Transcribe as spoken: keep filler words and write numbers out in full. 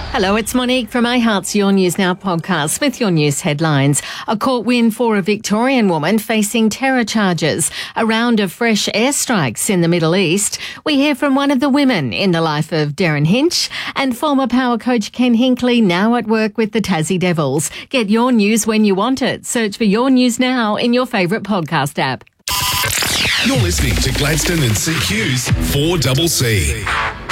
Hello, it's Monique from iHeart's Your News Now podcast with your news headlines. A court win for a Victorian woman facing terror charges. A round of fresh airstrikes in the Middle East. We hear from one of the women in the life of Derryn Hinch, and former Power coach Ken Hinkley now at work with the Tassie Devils. Get your news when you want it. Search for Your News Now in your favourite podcast app. You're listening to Gladstone and C Q's four C C.